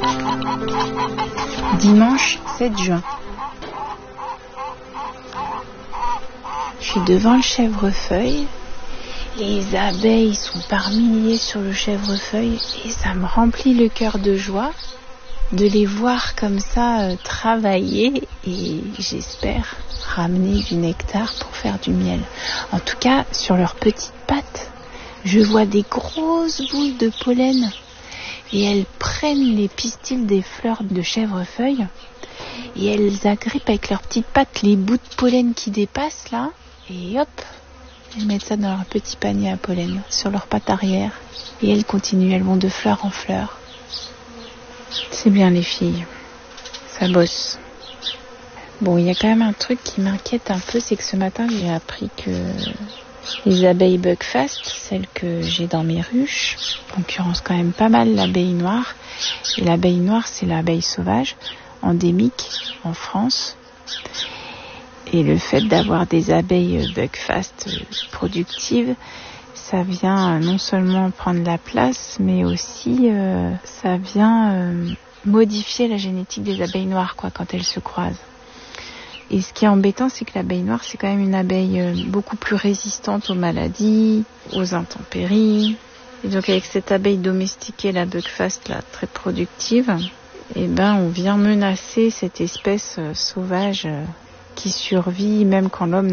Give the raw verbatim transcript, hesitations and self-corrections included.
Dimanche sept juin. Je suis devant le chèvrefeuille. Les abeilles sont par milliers sur le chèvrefeuille et ça me remplit le cœur de joie de les voir comme ça euh, travailler et j'espère ramener du nectar pour faire du miel. En tout cas, sur leurs petites pattes, je vois des grosses boules de pollen et elles prennent les pistils des fleurs de chèvrefeuille et elles agrippent avec leurs petites pattes les bouts de pollen qui dépassent là et hop, elles mettent ça dans leur petit panier à pollen sur leurs pattes arrière et elles continuent, elles vont de fleur en fleur. C'est bien les filles, ça bosse. Bon, il y a quand même un truc qui m'inquiète un peu, c'est que ce matin j'ai appris que les abeilles Buckfast, celles que j'ai dans mes ruches, en l'occurrence quand même pas mal l'abeille noire, et l'abeille noire c'est l'abeille sauvage, endémique en France. Et le fait d'avoir des abeilles Buckfast productives, ça vient non seulement prendre la place, mais aussi euh, ça vient euh, modifier la génétique des abeilles noires quoi, quand elles se croisent. Et ce qui est embêtant, c'est que l'abeille noire, c'est quand même une abeille euh, beaucoup plus résistante aux maladies, aux intempéries. Et donc avec cette abeille domestiquée, la Buckfast, là, très productive, eh ben, on vient menacer cette espèce euh, sauvage euh, qui survit même quand l'homme